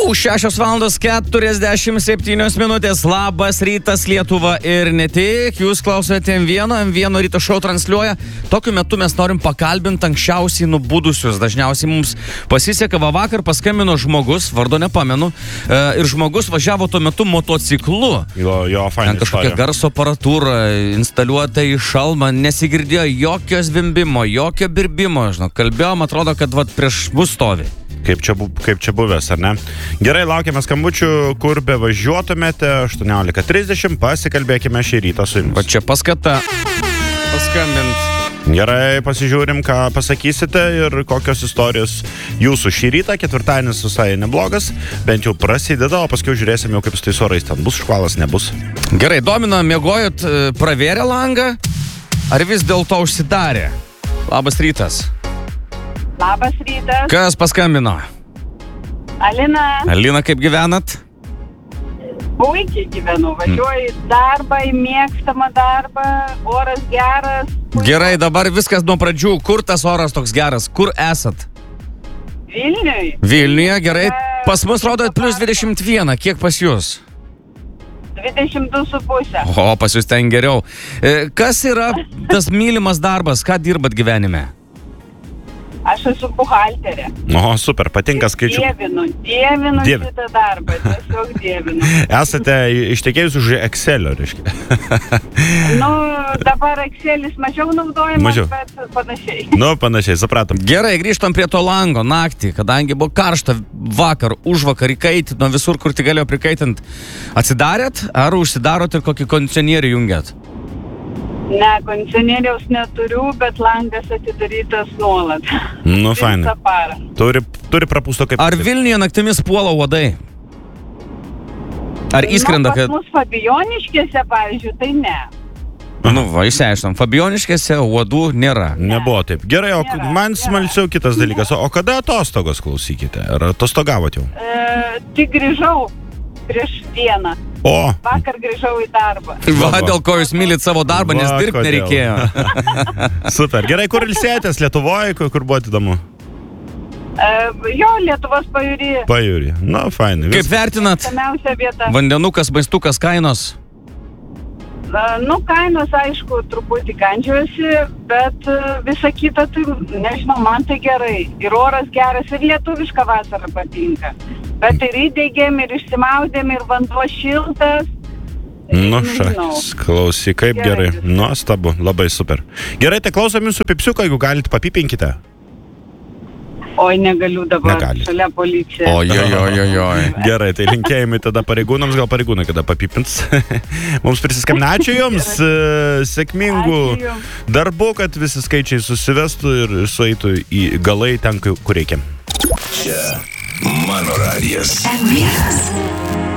6:47 minutės. Labas rytas, Lietuva ir ne tik. Jūs klausote M1 ryto šou transliuoja. Tokiu metu mes norim pakalbinti anksčiausiai nubudusius. Dažniausiai mums pasiseka, vakar paskambino žmogus, vardo nepamenu, ir žmogus važiavo tuo metu motociklu. Jo, fainai. Ten kažkokia garso aparatūra instaliuota į šalmą, nesigirdėjo jokio zvimbimo, jokio birbimo, kalbėjom, atrodo, kad prieš mus stovi. Kaip čia buvęs, ar ne? Gerai, laukiame skambučių, kur bevažiuotumėte, 18:30, pasikalbėkime šį rytą su jumis. Va čia paskata paskambint. Gerai, pasižiūrim, ką pasakysite ir kokios istorijos jūsų šį rytą. Ketvirtadienis visai neblogas, bent jau prasideda, o paskui žiūrėsim jau kaip su tais orais ten bus, škvalas nebus. Gerai, domina, miegojot, pravėrė langą, ar vis dėlto užsidarė? Labas rytas. Labas rytas. Kas paskambino? Alina. Alina, kaip gyvenat? Puikiai gyvenu, važiuoju į darbą, į mėgstamą darbą, oras geras. Gerai, dabar viskas nuo pradžių. Kur tas oras toks geras? Kur esat? Vilniuje. Vilniuje, gerai. Pas mus rodo plus 21, kiek pas jūs? 22,5. O, pas jūs ten geriau. Kas yra tas mylimas darbas? Ką dirbat gyvenime? Aš esu buhalterė. O, super, patinka skaičių. Dievinu šitą darbą, tiesiog dievinu. Esate ištekėjus už Excelio, reiškia. Dabar Excelis mažiau naudojamas, bet panašiai. Panašiai, supratom. Gerai, grįžtam prie to lango naktį, kadangi buvo karšta vakar, užvakar įkaitino visur, kur tik galėjo prikaitinti. Atsidarėt, ar užsidarot ir kokį kondicionierių jungiat? Ne, kondicionieriaus neturiu, bet langas atidarytas nuolat. Fainai. Visą parą. Turi prapūsto kaip... Ar Vilniuje naktimis puola uodai? Ar įskrenda, kad... Pas mus Fabijoniškėse, pavyzdžiui, tai ne. Išsiaiškinom. Fabijoniškėse uodų nėra. Nebuvo taip. Gerai, man smalsiau kitas dalykas. O kada atostogos, klausykite? Ar atostogavot jau? Tik grįžau prieš dieną. O. Vakar grįžau į darbą. Va, dėl ko jūs mylit savo darbą, nes dirbti nereikėjo. Super. Gerai, kur ilsėjotės? Lietuvoje? Kur buvo įdomu? Jo, Lietuvos pajūry. Pajūry. Fainai. Kaip vertinat? Vandenukas, maistukas, kainos? Kainos, aišku, truputį kandžiuosi, bet visa kita, tai, nežinau, man tai gerai. Ir oras geras, ir lietuviška vasara patinka. Bet ir įdegėm, ir išsimaudėm, ir vanduo šiltas. Šakis, klausy, kaip gerai. Nuostabu, labai super. Gerai, tai klausom jūsų pipsiuko, jeigu galite, papipinkite. Oi, negaliu dabar, šalia policija. Oi. Gerai, tai linkėjimai tada pareigūnams, gal pareigūnai kada papipins. Mums prisiskambina. Ačiū jums, sėkmingų darbų, kad visi skaičiai susivestų ir sueitų į galai ten, kur reikia. Čia mano radijas.